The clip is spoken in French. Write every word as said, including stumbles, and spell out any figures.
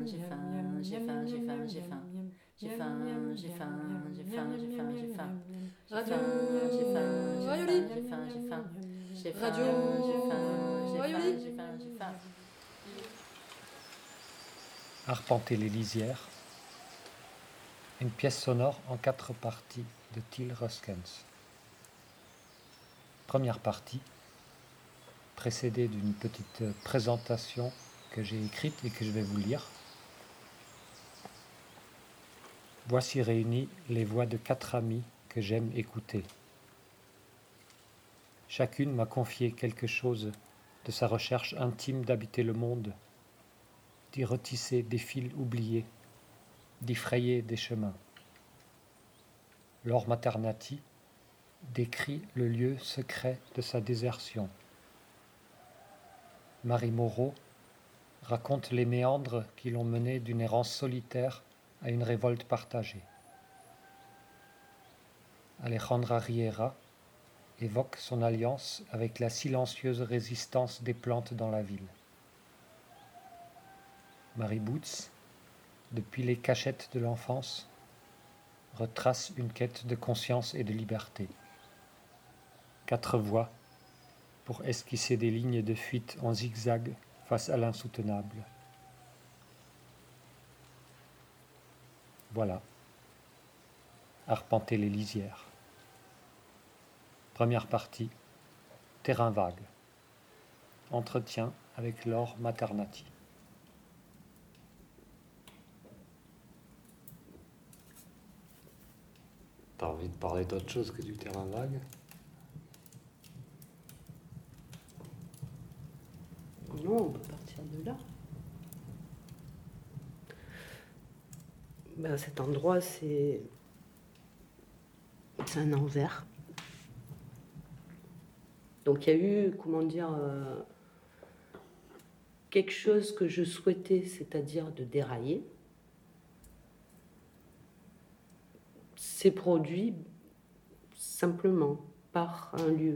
j'ai faim, j'ai faim, j'ai faim, j'ai faim. J'ai faim, j'ai faim, j'ai faim, j'ai faim, j'ai faim. J'ai faim, j'ai faim, j'ai faim, j'ai faim, j'ai faim. J'ai faim, Radio j'ai faim, j'ai faim, Rayoli. j'ai faim, j'ai faim. Arpenter les lisières. Une pièce sonore en quatre parties de Till Ruskens. Première partie, précédée d'une petite présentation que j'ai écrite et que je vais vous lire. Voici réunies les voix de quatre amies que j'aime écouter. Chacune m'a confié quelque chose de sa recherche intime d'habiter le monde, d'y retisser des fils oubliés, d'y frayer des chemins. Laure Maternati décrit le lieu secret de sa désertion. Marie Moreau raconte les méandres qui l'ont menée d'une errance solitaire à une révolte partagée. Alejandra Riera évoque son alliance avec la silencieuse résistance des plantes dans la ville. Marie Boots, depuis les cachettes de l'enfance, retrace une quête de conscience et de liberté. Quatre voix pour esquisser des lignes de fuite en zigzag face à l'insoutenable. Voilà. Arpenter les lisières. Première partie. Terrain vague. Entretien avec Laure Maternati. T'as envie de parler d'autre chose que du terrain vague? Non, on peut partir de là. Ben, cet endroit, c'est... c'est un envers. Donc il y a eu, comment dire, euh, quelque chose que je souhaitais, c'est-à-dire de dérailler. C'est produit simplement par un lieu.